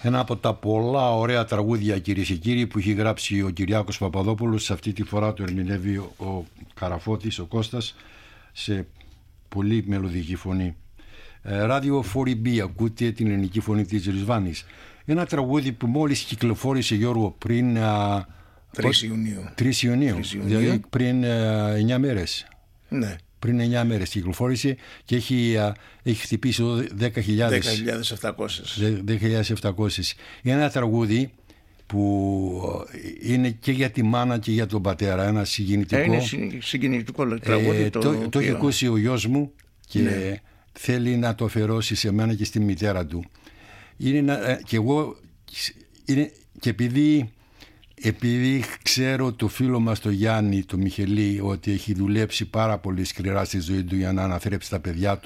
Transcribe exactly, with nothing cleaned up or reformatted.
Ένα από τα πολλά ωραία τραγούδια, κυρίες και κύριοι, που έχει γράψει ο Κυριάκος Παπαδόπουλος. Σε αυτή τη φορά το ερμηνεύει ο Καραφώτης, ο Κώστας, σε πολύ μελωδική φωνή. Radio φορ μπι, ακούτε την ελληνική φωνή της Ρισβάνης. Ένα τραγούδι που μόλις κυκλοφόρησε, Γιώργο, πριν τρεις Ιουνίου. τρεις Ιουνίου, δηλαδή πριν εννιά μέρες. Ναι. Πριν εννιά μέρες κυκλοφόρησε και έχει, έχει χτυπήσει δέκα χιλιάδες επτακόσιες. Είναι ένα τραγούδι που είναι και για τη μάνα και για τον πατέρα, ένα συγκινητικό. Ε, είναι συγκινητικό τραγούδι. Ε, το, το, το έχει ακούσει ο γιος μου και ναι. θέλει να το αφιερώσει σε μένα και στη μητέρα του. Είναι ένα, και εγώ είναι, και επειδή Επειδή ξέρω το φίλο μας το Γιάννη, το Μιχελή, ότι έχει δουλέψει πάρα πολύ σκληρά στη ζωή του για να αναθρέψει τα παιδιά του